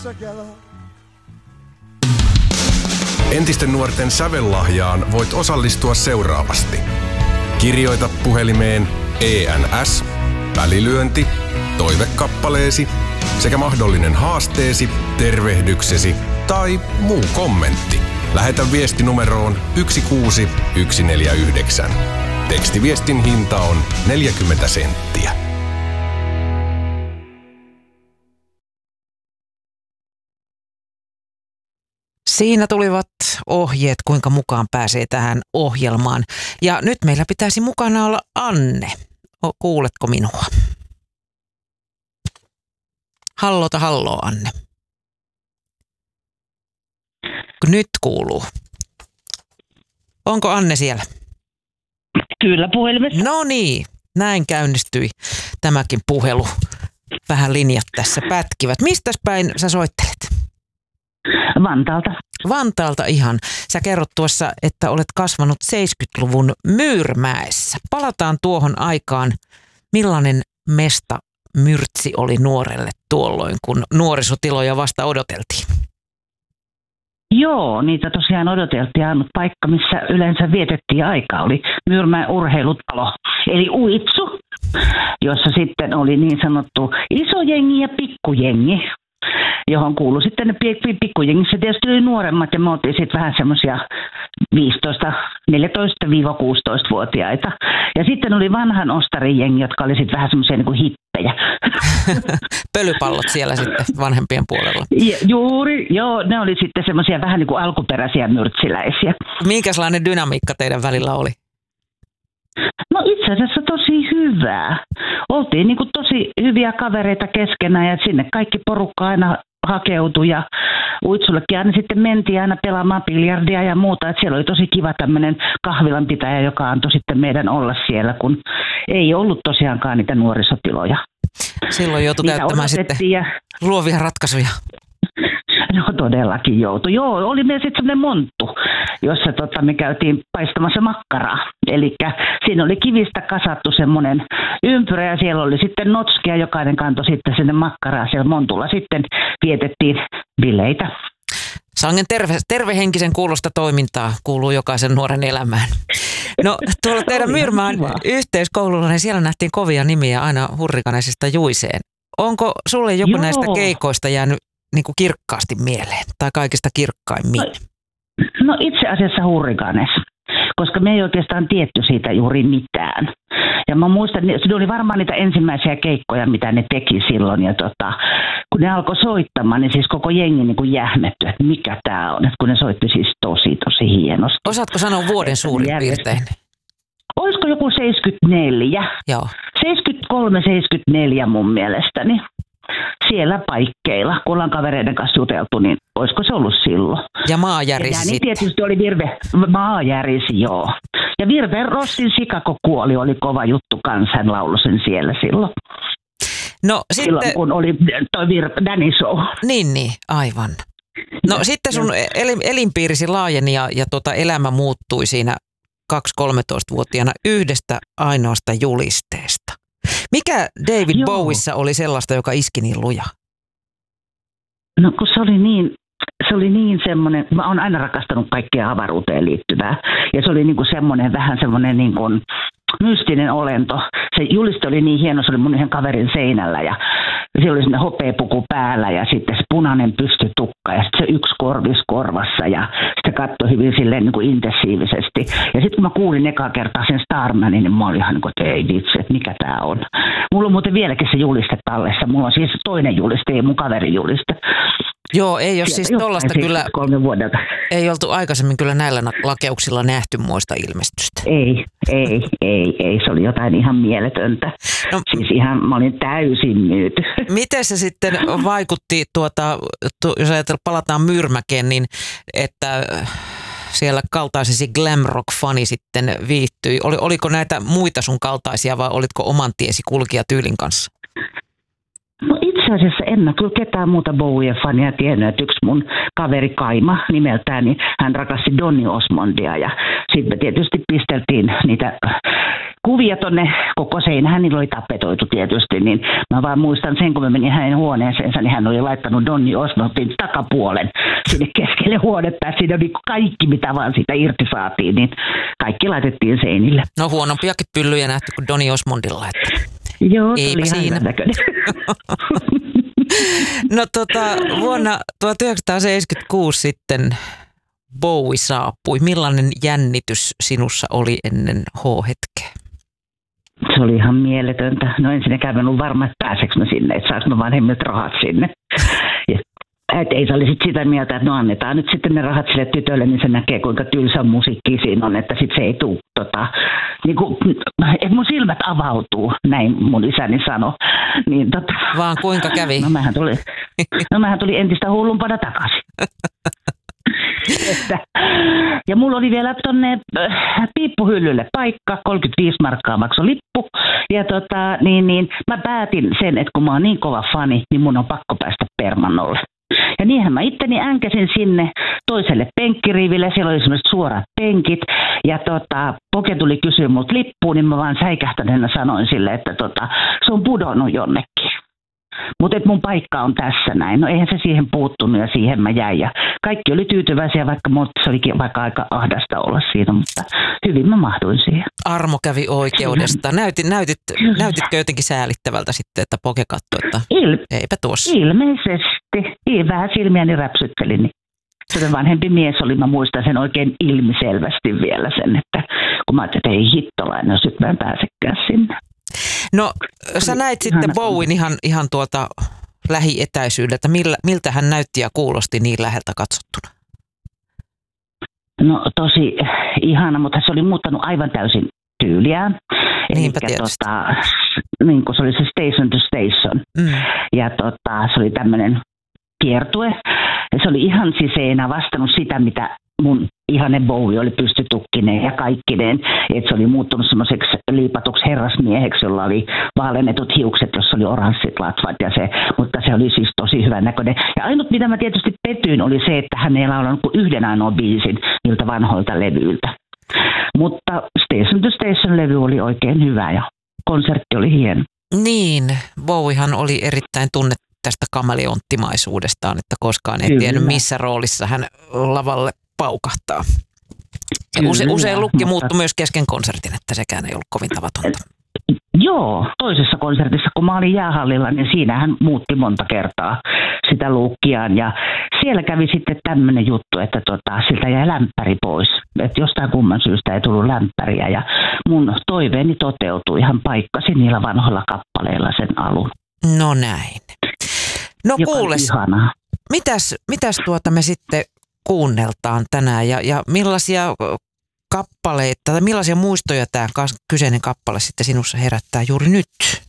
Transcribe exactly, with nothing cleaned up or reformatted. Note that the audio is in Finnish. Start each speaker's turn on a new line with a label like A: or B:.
A: Entisten nuorten sävellahjaan voit osallistua seuraavasti. Kirjoita puhelimeen E N S, välilyönti, toivekappaleesi sekä mahdollinen haasteesi, tervehdyksesi tai muu kommentti. Lähetä viesti numeroon yksi kuusi yksi neljä yhdeksän. Tekstiviestin hinta on neljäkymmentä senttiä.
B: Siinä tulivat ohjeet, kuinka mukaan pääsee tähän ohjelmaan. Ja nyt meillä pitäisi mukana olla Anne. Kuuletko minua? Hallota, halloo Anne. Nyt kuuluu. Onko Anne siellä?
C: Kyllä puhelimessa.
B: No niin, näin käynnistyi tämäkin puhelu. Vähän linjat tässä pätkivät. Mistäs päin sä soittelet?
C: Vantaalta.
B: Vantaalta ihan. Sä kerrot tuossa, että olet kasvanut seitsemänkymmentäluvun Myyrmäessä. Palataan tuohon aikaan. Millainen mesta Myrtsi oli nuorelle tuolloin, kun nuorisotiloja vasta odoteltiin?
C: Joo, niitä tosiaan odoteltiin. Ainut paikka, missä yleensä vietettiin aikaa, oli Myyrmäen urheilutalo, eli Uitsu, jossa sitten oli niin sanottu iso jengi ja pikkujengi, johon kuului sitten ne pikkujengissä tietysti oli nuoremmat, ja me oltiin sitten vähän semmoisia viisitoista, neljätoista kuusitoista-vuotiaita. Ja sitten oli vanhan ostarin jengi, jotka oli sitten vähän semmoisia niin kuin hippejä.
B: Pölypallot siellä sitten vanhempien puolella.
C: Ja, juuri, joo, ne oli sitten semmoisia vähän niin kuin alkuperäisiä myrtsiläisiä.
B: Minkälainen dynamiikka teidän välillä oli?
C: No itse asiassa tosi hyvää. Oltiin niin kuin tosi hyviä kavereita keskenään ja sinne kaikki porukka aina hakeutui ja Uitsullekin aina sitten mentiin aina pelaamaan biljardia ja muuta. Et siellä oli tosi kiva tämmöinen kahvilanpitäjä, joka antoi sitten meidän olla siellä, kun ei ollut tosiaankaan niitä nuorisotiloja.
B: Silloin joutui
C: niitä
B: käyttämään sitten
C: ja
B: luovia ratkaisuja.
C: No todellakin joutui. Joo, oli meillä sitten semmoinen monttu, jossa tota, me käytiin paistamassa makkaraa. Eli siinä oli kivistä kasattu semmoinen ympyrä ja siellä oli sitten notski ja jokainen kantoi sitten sinne makkaraa. Siellä montulla sitten vietettiin bileitä.
B: Sangen terve, tervehenkisen kuulosta toimintaa kuuluu jokaisen nuoren elämään. No tuolla teidän Myyrmäen yhteiskoululla, niin siellä nähtiin kovia nimiä aina Hurrikanesista Juiseen. Onko sulle joku
C: Joo.
B: näistä keikoista jäänyt niin kuin kirkkaasti mieleen tai kaikista kirkkaimmin?
C: No, no itse asiassa Hurrikanes, koska me ei oikeastaan tietty siitä juuri mitään. Ja mä muistan, ne oli varmaan niitä ensimmäisiä keikkoja, mitä ne teki silloin. Ja tota, kun ne alkoi soittamaan, niin siis koko jengi niin kuin jähmettyi, että mikä tää on. Että kun ne soitti siis tosi, tosi hienosti.
B: Osaatko sanoa vuoden suurin piirtein?
C: Olisiko joku seitsemänkymmentäneljä?
B: Joo.
C: seitsemänkymmentäkolme seitsemänkymmentäneljä mun mielestäni. Siellä paikkeilla, kun ollaan kavereiden kanssa juteltu, niin olisiko se ollut silloin.
B: Ja maajäris
C: ja
B: sitten.
C: Niin tietysti oli Virve, maajäris, joo. Ja Virve Rossin Sikako kuoli, oli kova juttu kanssa, hän lauloi sen siellä silloin.
B: No
C: silloin
B: sitten,
C: kun oli toi Virve, Danny Show.
B: Niin, niin, aivan. No ja, sitten sun ja. elinpiirisi laajeni ja, ja tota elämä muuttui siinä kaksi-kolmetoista-vuotiaana yhdestä ainoasta julisteesta. Mikä David Joo. Bowiessa oli sellaista, joka iski niin luja?
C: No kun se oli niin, se oli niin semmoinen, mä oon aina rakastanut kaikkea avaruuteen liittyvää. Ja se oli niin kuin semmoinen, vähän semmoinen niin kuin mystinen olento. Se juliste oli niin hieno, se oli mun yhden kaverin seinällä ja siellä oli semmoinen hopeapuku päällä ja sitten se punainen pystytukka ja sitten se yksi korvis korvassa ja se katsoi hyvin silleen niin kuin intensiivisesti. Ja sitten kun mä kuulin ekaa kertaa sen Starmanin, niin mä olin ihan niin kuin, että ei vitsi, että mikä tää on. Mulla on muuten vieläkin se juliste tallessa. Mulla on siis toinen juliste, ei mun kaverin juliste.
B: Joo, ei ole siis tollaista kyllä,
C: kolme vuodelta.
B: Ei oltu aikaisemmin kyllä näillä lakeuksilla nähty muista ilmestystä.
C: Ei, ei, ei, ei, se oli jotain ihan mieletöntä. No, siis ihan, mä olin täysin myyty.
B: Miten se sitten vaikutti, tuota, tu, jos ajatellaan, palataan Myyrmäkeen, niin että siellä kaltaisesi glam rock fani sitten viihtyi. Oli, oliko näitä muita sun kaltaisia vai olitko oman tiesi kulkija tyylin kanssa?
C: No itse itse asiassa en mä kyllä ketään muuta Bowie-fania tiennyt, että yksi mun kaveri Kaima nimeltään, niin hän rakasti Donny Osmondia ja sitten me tietysti pisteltiin niitä kuvia tonne koko seinään, niillä oli tapetoitu tietysti, niin mä vaan muistan sen, kun mä menin hänen huoneeseensa, niin hän oli laittanut Donny Osmondin takapuolen sinne keskelle huonetta, ja siinä oli kaikki, mitä vaan siitä irti saatiin, niin kaikki laitettiin seinille.
B: No huonompiakin pyllyjä nähty kuin Donny Osmondilla, että
C: joo, se
B: eipä
C: oli
B: siinä.
C: ihan näköinen.
B: No tota, vuonna tuhatyhdeksänsataaseitsemänkymmentäkuusi sitten Bowie saapui. Millainen jännitys sinussa oli ennen H-hetkeä?
C: Se oli ihan mieletöntä. No ensinnäkään mä en ollut varma, että pääseekö mä sinne, että saanko mä vanhemmilta rahat sinne. Ja et ei se oli sit sitä mieltä, että no annetaan nyt sitten ne rahat sille tytölle, niin se näkee kuinka tylsä musiikki siinä on, että sitten se ei tule, tota, niin kuin, että mun silmät avautuu, näin mun isäni sanoi. Niin, tota,
B: vaan kuinka kävi?
C: No mähän tuli, no mähän tuli entistä hullumpana takaisin. Että, ja mulla oli vielä tonne äh, piippuhyllylle paikka, kolmekymmentäviisi markkaa maksoi lippu. Ja tota, niin, niin, mä päätin sen, että kun mä oon niin kova fani, niin mun on pakko päästä Permannolle. Ja niinhän mä itteni änkäsin sinne toiselle penkkiriville, siellä oli semmoiset suorat penkit. Ja tota, Poke tuli kysyä multa lippuun, niin mä vaan säikähtäneenä sanoin sille, että tota, se on pudonnut jonnekin. Mutta mun paikka on tässä näin. No eihän se siihen puuttunut ja siihen mä jäin. Ja kaikki oli tyytyväisiä, vaikka se olikin vaikka aika ahdasta olla siinä, mutta hyvin mä mahduin siihen.
B: Armo kävi oikeudesta. Näytit, näytit, näytitkö jotenkin säälittävältä sitten, että Poke katsoi, että Il- eipä tuossa?
C: Ilmeisesti. Vähän silmiäni räpsyttelin. Niin. Se vanhempi mies oli, mä muistan sen oikein ilmiselvästi vielä sen, että kun mä ajattelin, että ei hittolainen, jos nyt mä en pääsekään sinne.
B: No sä näit sitten Bowien ihan, ihan tuolta lähietäisyydeltä. Millä, miltä hän näytti ja kuulosti niin läheltä katsottuna?
C: No tosi ihana, mutta se oli muuttanut aivan täysin tyyliään.
B: Niinpä tietysti.
C: Tota, niin kuin se oli se Station to Station. Mm. Ja tota, se oli tämmöinen kiertue. Ja se oli ihan siis ei enää vastannut sitä, mitä mun ihane Bowie oli pystytukkineen ja kaikkineen. Että se oli muuttunut semmoiseksi liipatuksi herrasmieheksi, jolla oli vaalennetut hiukset, jossa oli oranssit latvat. Ja se, mutta se oli siis tosi hyvän näköinen. Ja ainut mitä mä tietysti petyin oli se, että hän ei laulanut kuin yhden ainoa biisin niiltä vanhoilta levyiltä. Mutta Station to Station-levy oli oikein hyvä ja konsertti oli hieno.
B: Niin, Bowiehan oli erittäin tunnettu tästä kameleonttimaisuudestaan, että koskaan ei Kyllä. tiennyt missä roolissa hän lavalle paukahtaa. Ja Kyllä, use, usein lukki mutta... muuttui myös kesken konsertin, että sekään ei ollut kovin tavatonta.
C: Joo, toisessa konsertissa, kun mä olin jäähallilla, niin siinä hän muutti monta kertaa sitä luukkiaan. Ja siellä kävi sitten tämmöinen juttu, että tota, siltä jäi lämpäri pois. Että jostain kumman syystä ei tullut lämpäriä. Ja mun toiveeni toteutui, ihan paikkasi niillä vanhoilla kappaleilla sen alun.
B: No näin. No
C: Joka
B: kuules, mitäs, mitäs tuota me sitten kuunneltaan tänään ja, ja millaisia kappaleita tai millaisia muistoja tämä kyseinen kappale sitten sinussa herättää juuri nyt?